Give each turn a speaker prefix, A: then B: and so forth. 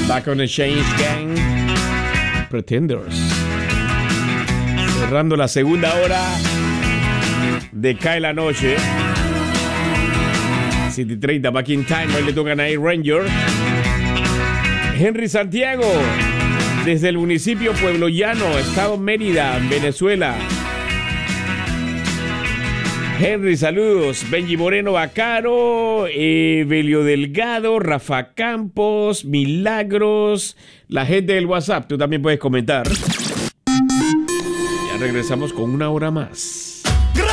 A: Back on the Change Gang, Pretenders. Cerrando la segunda hora de Cae la Noche. 7:30, Back in Time. Hoy le tocan a A-Ranger. Henry Santiago, desde el municipio Pueblo Llano, Estado Mérida, Venezuela. Henry, saludos. Benji Moreno Bacaro, Evelio Delgado, Rafa Campos, Milagros, la gente del WhatsApp. Tú también puedes comentar. Ya regresamos con una hora más.